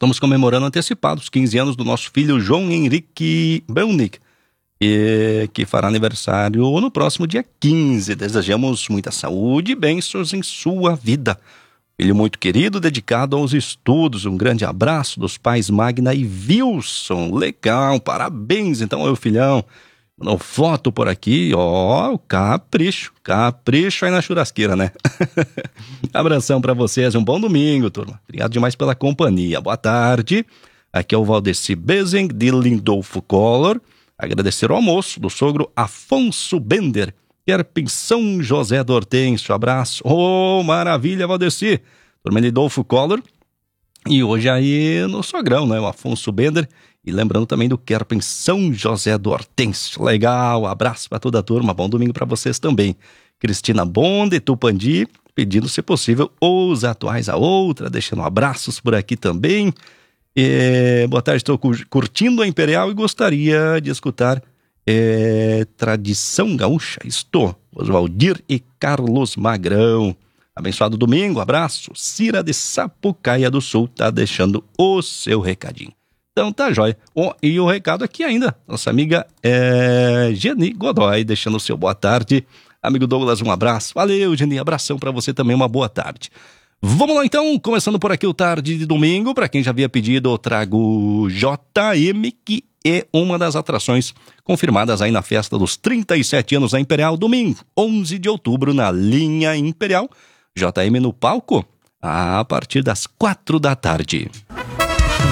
Estamos comemorando antecipados 15 anos do nosso filho João Henrique Belnick, que fará aniversário no próximo dia 15. Desejamos muita saúde e bênçãos em sua vida. Filho muito querido, dedicado aos estudos. Um grande abraço dos pais Magna e Wilson. Legal, parabéns então, meu filhão. Mandou foto por aqui, ó, capricho aí na churrasqueira, né? Abração pra vocês, um bom domingo, turma. Obrigado demais pela companhia. Boa tarde. Aqui é o Valdeci Bezeng, de Lindolfo Collor. Agradecer o almoço do sogro Afonso Bender, Querpim São José do Hortêncio. Abraço. Oh, maravilha, Valdeci. Turma Lindolfo Collor. E hoje aí no sogrão, né? O Afonso Bender. E lembrando também do Querpim São José do Hortêncio. Legal, abraço para toda a turma, bom domingo para vocês também. Cristina Bonde, Tupandi, pedindo, se possível, os atuais a outra, deixando abraços por aqui também. Boa tarde, estou curtindo a Imperial e gostaria de escutar Tradição Gaúcha. Estou, Oswaldir e Carlos Magrão. Abençoado domingo, abraço. Cira de Sapucaia do Sul tá deixando o seu recadinho. Então tá jóia. E o recado aqui ainda, nossa amiga Geni Godoy, deixando o seu boa tarde. Amigo Douglas, um abraço. Valeu, Geni, abração pra você também, uma boa tarde. Vamos lá então, começando por aqui o Tarde de Domingo. Pra quem já havia pedido, eu trago JM, que é uma das atrações confirmadas aí na festa dos 37 anos da Imperial, domingo, 11 de outubro, na linha Imperial. JM no palco, a partir das 4 da tarde.